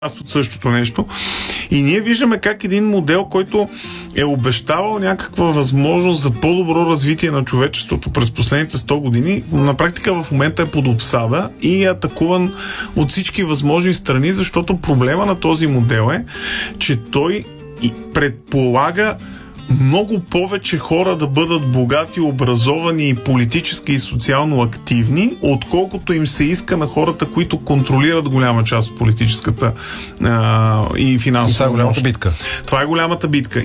от същото нещо. И ние виждаме как един модел, който е обещавал някаква възможност за по-добро развитие на човечеството през последните 100 години, на практика в момента е под обсада и е атакуван от всички възможни страни, защото проблема на този модел е, че той предполага много повече хора да бъдат богати, образовани и политически и социално активни, отколкото им се иска на хората, които контролират голяма част от политическата и финансова. Това е голямата битка. Това е голямата битка.